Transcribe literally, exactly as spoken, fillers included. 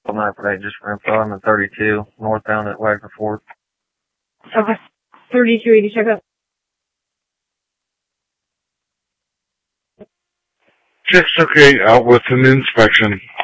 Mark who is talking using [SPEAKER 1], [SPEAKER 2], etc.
[SPEAKER 1] night for that just for info. I'm in thirty-two, northbound at Wagner Ford.
[SPEAKER 2] Okay. thirty-two eighty, check up.
[SPEAKER 3] Check's okay, out with an inspection.